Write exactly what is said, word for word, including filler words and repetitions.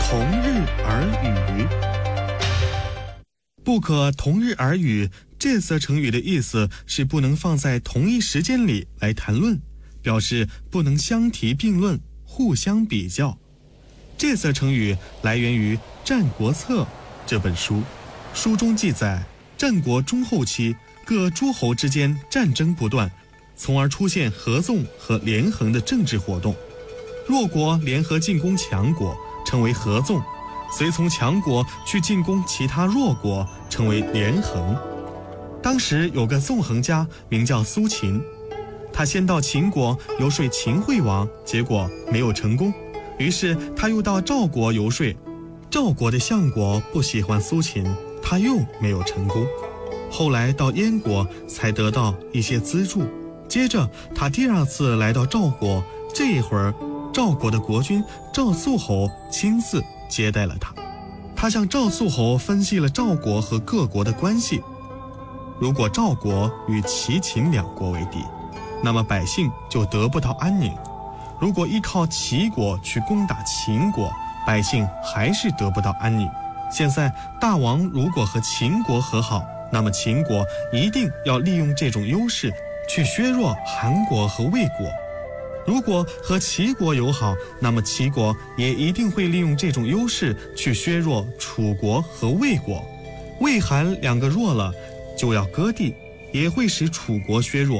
同日而语。不可同日而语，这则成语的意思是不能放在同一时间里来谈论，表示不能相提并论，互相比较。这则成语来源于《战国策》这本书，书中记载，战国中后期各诸侯之间战争不断，从而出现合纵和连横的政治活动。弱国联合进攻强国，称为合纵；随从强国去进攻其他弱国，称为连横。当时有个纵横家名叫苏秦，他先到秦国游说秦惠王，结果没有成功，于是他又到赵国游说，赵国的相国不喜欢苏秦，他又没有成功。后来到燕国才得到一些资助，接着他第二次来到赵国，这一会儿赵国的国君赵肃侯亲自接待了他，他向赵肃侯分析了赵国和各国的关系。如果赵国与齐秦两国为敌，那么百姓就得不到安宁；如果依靠齐国去攻打秦国，百姓还是得不到安宁。现在大王如果和秦国和好，那么秦国一定要利用这种优势去削弱韩国和魏国；如果和齐国友好，那么齐国也一定会利用这种优势去削弱楚国和魏国。魏韩两个弱了，就要割地，也会使楚国削弱。